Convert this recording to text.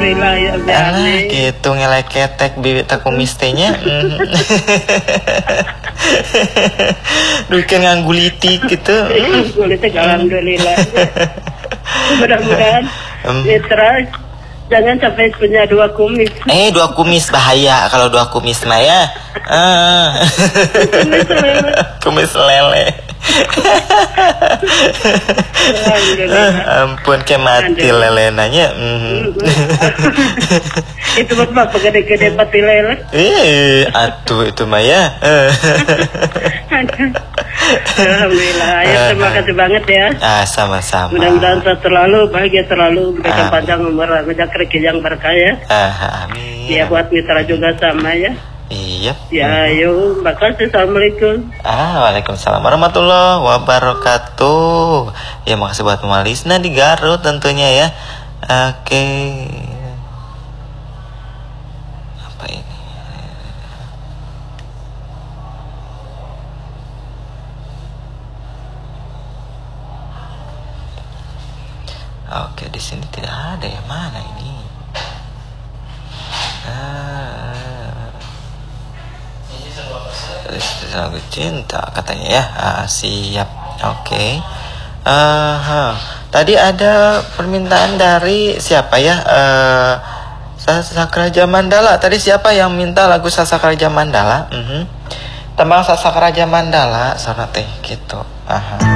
alhamdulillah ya Alah, gitu ngeleketek bibit kumis tehnya. Duken ngangguliti gitu. Kulitik alhamdulillah. Mudah-mudahan Mitra jangan sampai punya 2 kumis. 2 kumis bahaya kalau 2 kumis mah ya. Kumis lele. Ampun ke mati lelenanya. Itu bapak gede-gede pati lele. Atuh itu mah ya. Alhamdulillah ya, terima kasih banget ya. Sama-sama. Mudah-mudahan selalu bahagia, selalu berikan panjang umur, ngajak rezeki yang berkah ya. Amin. Ya buat mitra juga sama ya. Iya. Ya, yuk, makasih. Assalamualaikum. Waalaikumsalam warahmatullahi wabarakatuh. Ya makasih buat Mama Lisna di Garut tentunya ya. Oke. Apa ini? Oke, di sini tidak ada ya, mana ini? Lagu cinta katanya ya. Siap. Oke. Tadi ada permintaan dari siapa ya? Sasakra Mandala. Tadi siapa yang minta lagu Sasakra Mandala? Tembang Sasakra Mandala sana teh gitu.